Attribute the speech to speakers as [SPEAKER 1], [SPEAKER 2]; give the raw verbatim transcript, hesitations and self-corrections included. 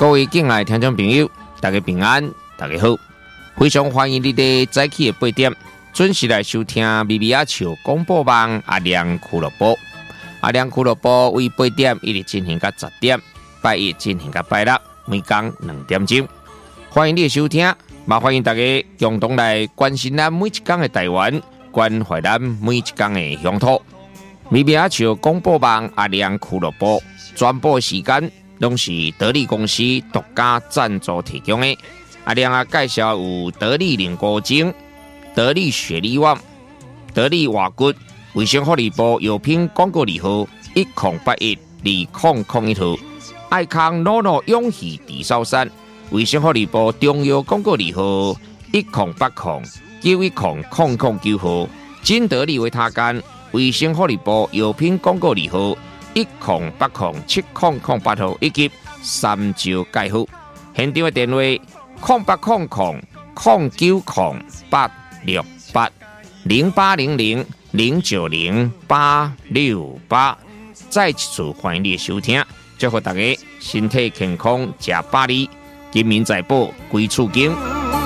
[SPEAKER 1] 各位敬爱听众朋友，大家平安，大家好，非常欢迎你在早起的八点准时来收听咪咪仔笑广播网阿亮俱乐部。阿亮俱乐部为八点一直进行到十点，拜一进行到拜六，每天两点钟。欢迎你的收听，也欢迎大家共同来关心咱每一天的台湾，关怀咱每一天的乡土。咪咪仔笑广播网阿亮俱乐部全部时间拢是得力公司独家赞助提供的。阿亮啊，介绍有得力凝固精、得力雪力旺、得力瓦骨、卫生福利部药品广告字号一零八一二零零一号，爱康诺诺永续地烧山，卫生福利部中药广告字号一零八零九一零零零九号，金得力维他干，卫生福利部药品广告字号一零八零七零零八号，以及三九介护。现场的电话零八零零零九零八六八零八零零零九零八六八。再一次欢迎你的收听，祝福大家身体健康，吃百里，金民财宝归厝经。